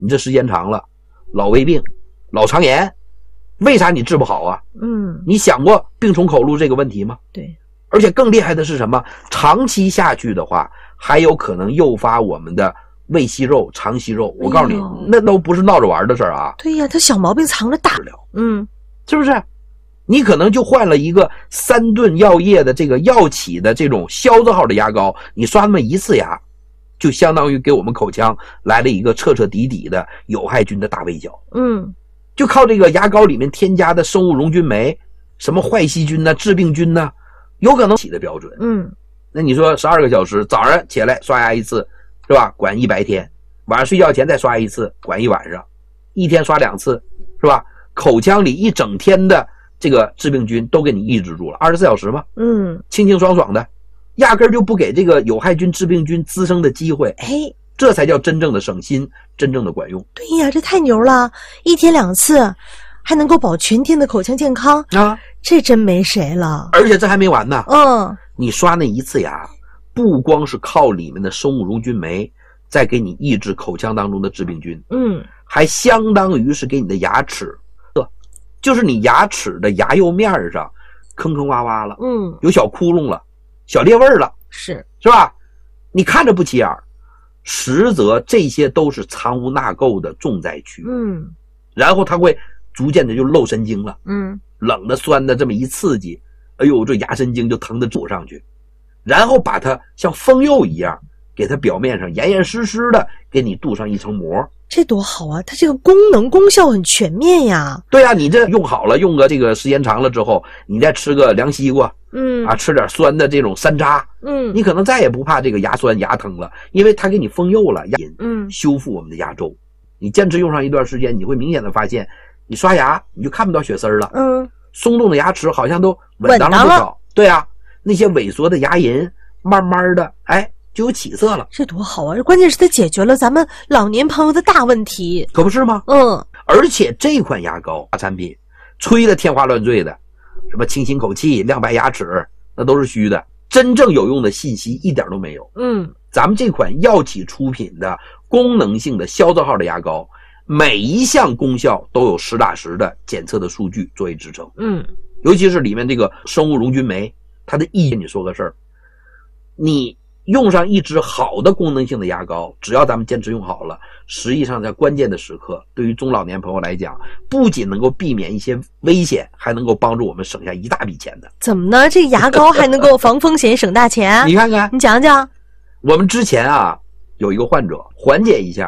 你这时间长了，老胃病、老肠炎，为啥你治不好啊？你想过病从口入这个问题吗？ 对。 而且更厉害的是什么？长期下去的话，还有可能诱发我们的胃息肉、肠息肉。我告诉你，那都不是闹着玩的事儿啊。 对呀，他小毛病藏着大。 是不是？你可能就换了一个3顿药业的这个药企的这种消字号的牙膏，你刷那么一次牙，就相当于给我们口腔来了一个彻彻底底的有害菌的大围剿。就靠这个牙膏里面添加的生物溶菌酶，什么坏细菌致病菌有可能起的标准。那你说12个小时，早上起来刷牙一次，是吧？管1白天，晚上睡觉前再刷一次，管1晚上，一天刷2次，是吧？口腔里一整天的这个致病菌都给你抑制住了，24小时嘛，清清爽爽的，压根就不给这个有害菌、致病菌滋生的机会。这才叫真正的省心，真正的管用。 对呀，这太牛了，一天2次，还能够保全天的口腔健康啊， 这真没谁了。 而且这还没完呢，你刷那一次牙，不光是靠里面的生物溶菌酶在给你抑制口腔当中的致病菌，还相当于是给你的牙齿，就是你牙齿的牙釉面上坑坑洼洼了，有小窟窿了，小裂纹了，是吧？你看着不起眼，实则这些都是藏污纳垢的重灾区。然后它会逐渐的就漏神经了，冷的酸的这么一刺激，哎呦，这牙神经就疼得堵上去，然后把它像封釉一样，给它表面上严严实实的给你镀上一层膜。 这多好啊，它这个功效很全面呀。 对啊，你这用好了，用个这个时间长了之后，你再吃个凉西瓜，吃点酸的这种山楂，你可能再也不怕这个牙酸牙疼了，因为它给你封釉了，修复我们的牙周。你坚持用上一段时间，你会明显的发现，你刷牙你就看不到血丝了，松动的牙齿好像都稳当了不少。对啊，那些萎缩的牙龈慢慢的就有起色了。这多好啊，关键是它解决了咱们老年朋友的大问题。 可不是吗？而且这款牙膏产品吹得天花乱坠的，什么清新口气、亮白牙齿，那都是虚的，真正有用的信息一点都没有。咱们这款药企出品的功能性的消字号的牙膏，每一项功效都有实打实的检测的数据作为支撑。尤其是里面这个生物溶菌酶，它的意义你说个事儿，你用上一支好的功能性的牙膏，只要咱们坚持用好了，实际上在关键的时刻，对于中老年朋友来讲，不仅能够避免一些危险，还能够帮助我们省下一大笔钱的。 怎么呢？这牙膏还能够防风险省大钱？ 你看看， 你讲讲。 我们之前有一个患者缓解一下